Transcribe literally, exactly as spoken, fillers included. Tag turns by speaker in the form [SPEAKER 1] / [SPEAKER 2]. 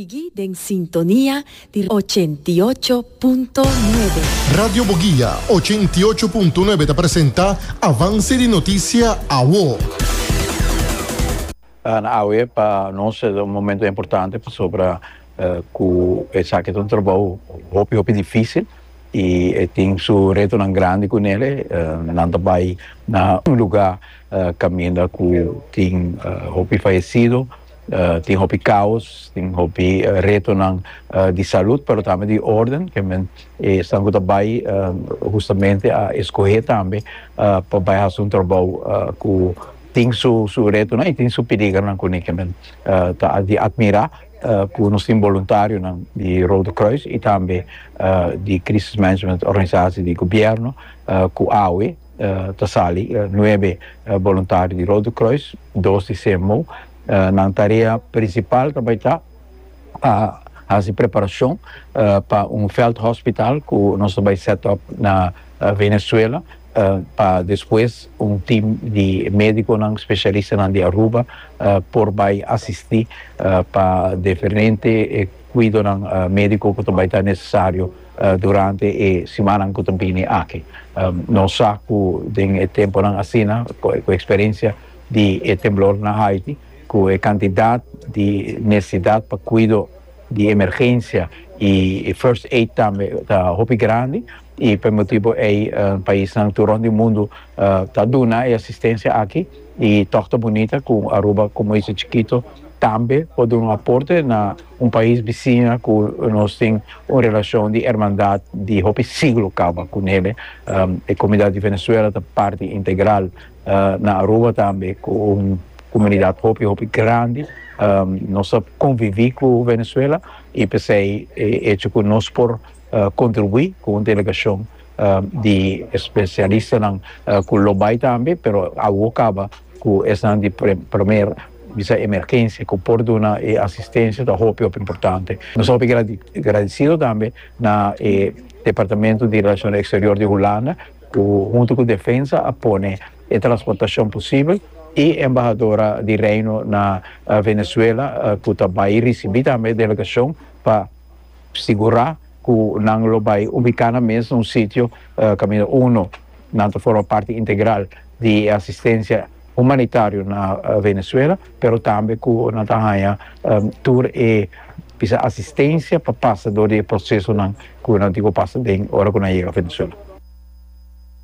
[SPEAKER 1] Seguid en sintonía de ochenta y ocho punto nueve.
[SPEAKER 2] Radio Boguía ochenta y ocho punto nueve te presenta Avance de Noticia A W O.
[SPEAKER 3] Na A W O para nós é um momento importante sobre uh, que essa que é um trabalho hopi hopi difícil e tem seu reto grande com ele, uh, não também na um lugar uh, caminha que tem uh, hopi falecido. Uh, tem hopi caos, tem hopi uh, reto ng, uh, de saúde, pero também de ordem, que men, eh, estão também uh, justamente a escolher também uh, para fazer um trabalho uh, que tem seu su reto né, e tem seu perigo não, que men, uh, tá, de admirar uh, que nós temos voluntário não, de Rode Kruis e também uh, de Crisis Management Organização de Governo, uh, que a AWE uh, Tassali, uh, nove uh, voluntários de Rode Kruis, dois de C M O. Uh, na tarefa principal também está a fazer preparação uh, para um field hospital que nós vamos set up na uh, Venezuela uh, para depois um time de médicos não especialistas de Aruba uh, por vai assistir uh, para diferentes cuidados uh, médicos que também está necessário uh, durante a semana que também aqui. Um, nós sabemos que tem tempo assim, com a experiência de temblor na Haiti, com a quantidade de necessidade para cuidar de emergência e first aid também está muito grande e por motivo é um país natural do mundo está uh, dando assistência aqui e torta bonita com Aruba como esse chiquito também pode dar um aporte na um país vizinho que nós temos uma relação de irmandade de hopi siglo cava com ele um, a comunidade de Venezuela da parte integral uh, na Aruba também com comunidade hopi hopi grande, um, nós convivi com a Venezuela e pensei é, é que nós por uh, contribuir com uma delegação uh, de especialistas uh, com o Lobai também, mas a U acaba com essa de primeira essa emergência que pode dar assistência da hopi hopi importante. Nós somos agradecidos também na eh, Departamento de Relações Exteriores de Holanda, que junto com a Defesa apoia a transportação possível e embaixadora de Reino na uh, Venezuela, uh, que também recebeu também delegação para segurar que não vai ubicar na mesa um sítio uh, caminho uno, não forma parte integral de assistência humanitária na uh, Venezuela, mas também que não tenha um, tour e assistência para passar do processo que não digo passa bem hora que não chega a Venezuela.